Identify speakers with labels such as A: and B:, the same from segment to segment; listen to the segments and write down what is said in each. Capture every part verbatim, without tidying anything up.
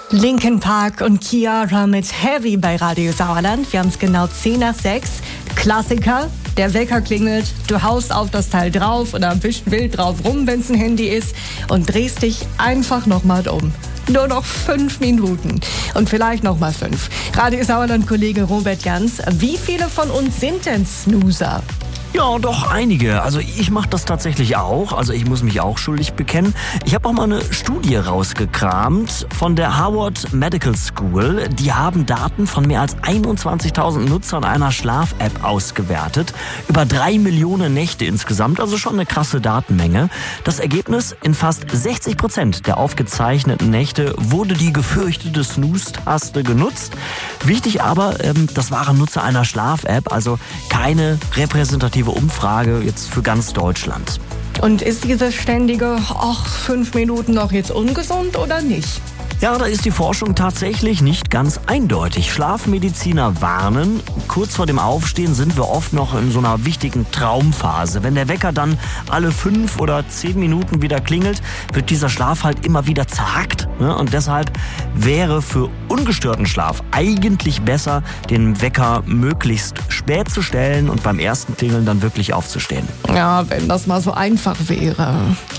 A: Linkin Park und Ciara mit Heavy bei Radio Sauerland. Wir haben es genau zehn nach sechs. Klassiker, der Wecker klingelt, du haust auf das Teil drauf oder wischst wild drauf rum, wenn es ein Handy ist und drehst dich einfach nochmal um. Nur noch fünf Minuten und vielleicht nochmal fünf. Radio Sauerland-Kollege Robert Jans, wie viele von uns sind denn Snoozer?
B: Ja, doch einige. Also ich mache das tatsächlich auch. Also ich muss mich auch schuldig bekennen. Ich habe auch mal eine Studie rausgekramt von der Harvard Medical School. Die haben Daten von mehr als einundzwanzigtausend Nutzern einer Schlaf-App ausgewertet. Über drei Millionen Nächte insgesamt, also schon eine krasse Datenmenge. Das Ergebnis: in fast sechzig Prozent der aufgezeichneten Nächte wurde die gefürchtete Snooze-Taste genutzt. Wichtig aber, ähm, das waren Nutzer einer Schlaf-App, also keine repräsentative Umfrage jetzt für ganz Deutschland.
A: Und ist dieses ständige, ach, fünf Minuten noch jetzt ungesund oder nicht?
B: Ja, da ist die Forschung tatsächlich nicht ganz eindeutig. Schlafmediziner warnen, kurz vor dem Aufstehen sind wir oft noch in so einer wichtigen Traumphase. Wenn der Wecker dann alle fünf oder zehn Minuten wieder klingelt, wird dieser Schlaf halt immer wieder zerhackt. Ne? Und deshalb wäre für ungestörten Schlaf eigentlich besser, den Wecker möglichst spät zu stellen und beim ersten Klingeln dann wirklich aufzustehen.
A: Ja, wenn das mal so einfach wäre.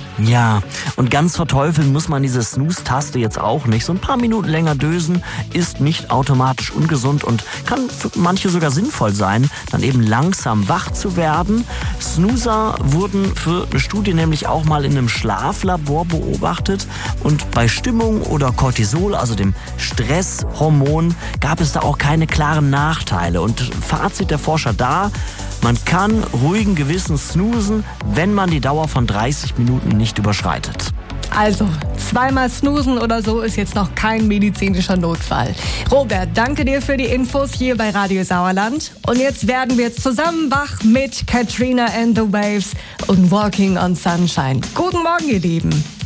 B: Ja, und ganz verteufeln muss man diese Snooze-Taste jetzt auch nicht. So ein paar Minuten länger dösen ist nicht automatisch ungesund und kann für manche sogar sinnvoll sein, dann eben langsam wach zu werden. Snoozer wurden für eine Studie nämlich auch mal in einem Schlaflabor beobachtet und bei Stimmung oder Cortisol, also dem Stresshormon, gab es da auch keine klaren Nachteile. Und Fazit der Forscher da: Man kann ruhigen Gewissens snoozen, wenn man die Dauer von dreißig Minuten nicht überschreitet.
A: Also, zweimal snoozen oder so ist jetzt noch kein medizinischer Notfall. Robert, danke dir für die Infos hier bei Radio Sauerland. Und jetzt werden wir zusammen wach mit Katrina and the Waves und Walking on Sunshine. Guten Morgen, ihr Lieben.